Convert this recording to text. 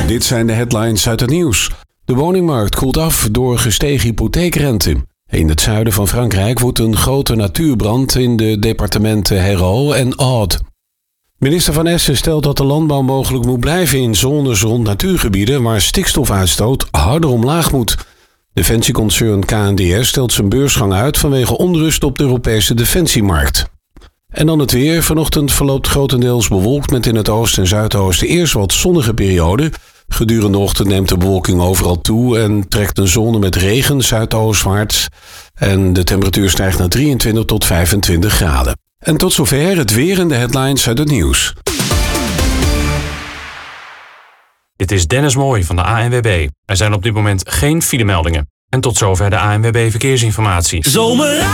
Dit zijn de headlines uit het nieuws. De woningmarkt koelt af door gestegen hypotheekrente. In het zuiden van Frankrijk woedt een grote natuurbrand in de departementen Hérault en Aude. Minister Van Essen stelt dat de landbouw mogelijk moet blijven in zones rond natuurgebieden waar stikstofuitstoot harder omlaag moet. Defensieconcern KNDR stelt zijn beursgang uit vanwege onrust op de Europese defensiemarkt. En dan het weer. Vanochtend verloopt grotendeels bewolkt met in het oosten en zuidoosten eerst wat zonnige perioden. Gedurende de ochtend neemt de bewolking overal toe en trekt een zone met regen zuidoostwaarts. En de temperatuur stijgt naar 23 tot 25 graden. En tot zover het weer en de headlines uit het nieuws. Dit is Dennis Mooij van de ANWB. Er zijn op dit moment geen filemeldingen. En tot zover de ANWB Verkeersinformatie. Zomer